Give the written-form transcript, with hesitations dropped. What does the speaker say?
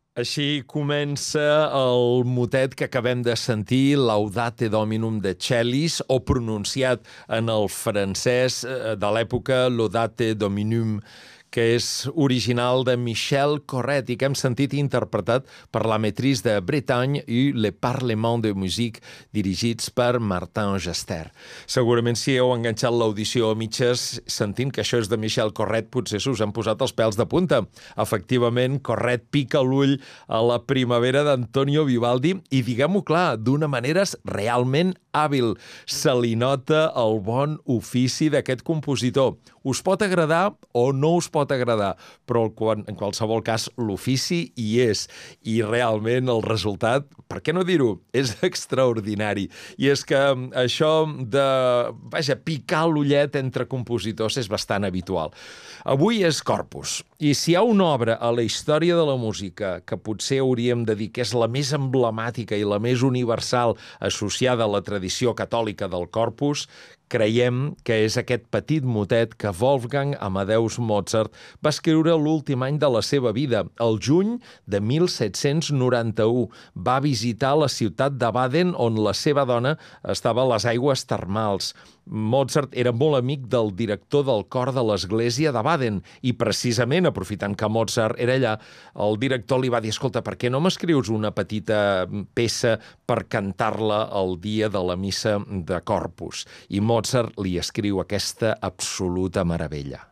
Així comença el motet que acabem de sentir, Laudate Dominum de Celis, o pronunciat en el francès de l'època Laudate Dominum, que és original de Michel Corret i que hem sentit interpretat per la Maîtrise de Bretagne i Le Parlement de Musique, dirigits per Martin Gester. Segurament si heu enganxat l'audició a mitges sentint que això és de Michel Corret, potser s'us han posat els pèls de punta. Efectivament, Corret pica l'ull a la primavera d'Antonio Vivaldi i, diguem-ho clar, d'una manera realment hàbil. Se li nota el bon ofici d'aquest compositor. Us pot agradar o no us pot agradar, però en qualsevol cas l'ofici hi és i realment el resultat, per què no dir-ho, és extraordinari. I és que això de, picar l'ullet entre compositors és bastant habitual. Avui és Corpus, i si hi ha una obra a la història de la música que potser hauríem de dir que és la més emblemàtica i la més universal associada a la tradició catòlica del Corpus, creiem que és aquest petit motet que Wolfgang Amadeus Mozart va escriure l'últim any de la seva vida. El juny de 1791 va visitar la ciutat de Baden, on la seva dona estava a les aigües termals. Mozart era molt amic del director del cor de l'església de Baden i precisament, aprofitant que Mozart era allà, el director li va dir: escolta, per què no m'escrius una petita peça per cantar-la el dia de la missa de Corpus? I Mozart li escriu aquesta absoluta meravella.